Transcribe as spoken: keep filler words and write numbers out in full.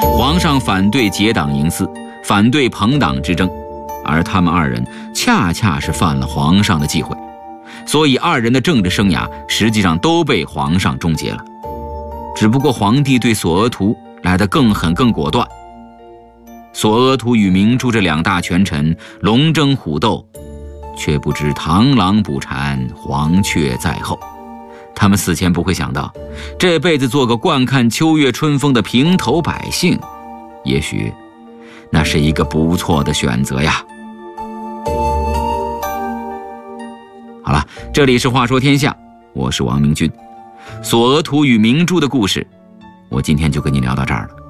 皇上反对结党营私，反对朋党之争，而他们二人恰恰是犯了皇上的忌讳，所以二人的政治生涯实际上都被皇上终结了。只不过皇帝对索额图来得更狠更果断。索额图与明珠这两大权臣龙争虎斗，却不知螳螂捕蝉，黄雀在后。他们死前不会想到，这辈子做个惯看秋月春风的平头百姓，也许那是一个不错的选择呀。好了，这里是话说天下，我是王明君。索额图与明珠的故事，我今天就跟你聊到这儿了。